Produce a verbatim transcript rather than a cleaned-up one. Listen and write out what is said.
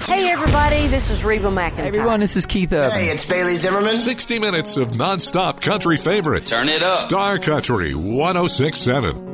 Hey, everybody, this is Reba McEntire. Hey, everyone, this is Keith Urban. Hey, it's Bailey Zimmerman. sixty minutes of nonstop country favorites. Turn it up. Star Country one oh six point seven.